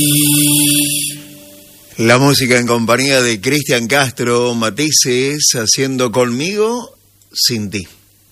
La música en compañía de Cristian Castro, Matices, haciendo Conmigo sin ti.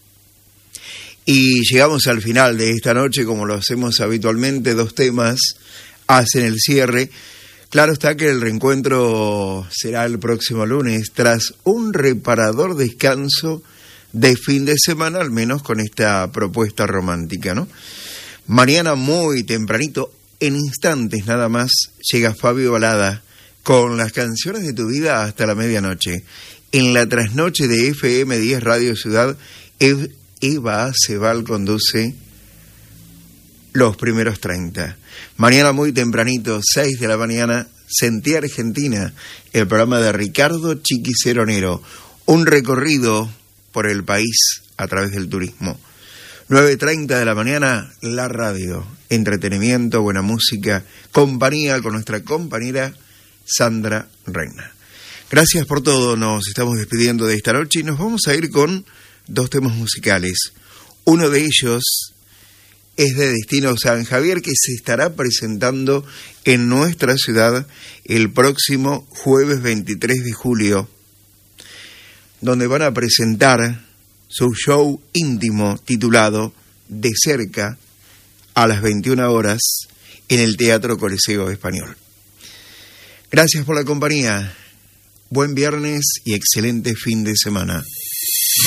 Y llegamos al final de esta noche, como lo hacemos habitualmente, 2 temas hacen el cierre. Claro está que el reencuentro será el próximo lunes, tras un reparador descanso de fin de semana, al menos con esta propuesta romántica, ¿no? Mañana muy tempranito, en instantes nada más, llega Fabio Balada con las canciones de tu vida hasta la medianoche. En la trasnoche de FM 10 Radio Ciudad, Eva Aceval conduce los primeros 30. Mañana muy tempranito, 6 de la mañana, Sentí Argentina, el programa de Ricardo Chiquiceronero. Un recorrido por el país a través del turismo. 9:30 de la mañana, la radio, entretenimiento, buena música, compañía con nuestra compañera Sandra Reina. Gracias por todo, nos estamos despidiendo de esta noche y nos vamos a ir con 2 temas musicales. Uno de ellos es de Destino San Javier, que se estará presentando en nuestra ciudad el próximo jueves 23 de julio, donde van a presentar su show íntimo titulado De Cerca a las 21 horas en el Teatro Coliseo Español. Gracias por la compañía, buen viernes y excelente fin de semana.